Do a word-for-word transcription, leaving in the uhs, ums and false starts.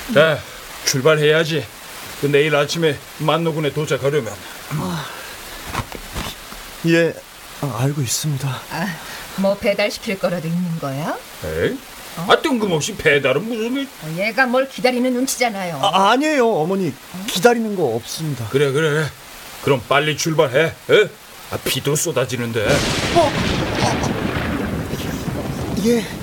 자, 출발해야지. 그 내일 아침에 만노군에 도착하려면. 아, 예, 아, 알고 있습니다. 아, 뭐 배달시킬 거라도 있는 거야? 에이? 어? 아, 뜬금없이 배달은 무슨... 어, 얘가 뭘 기다리는 눈치잖아요. 아, 아니에요, 어머니. 기다리는 거 없습니다. 그래, 그래. 그럼 빨리 출발해. 에? 아, 비도 쏟아지는데. 어? 아, 예.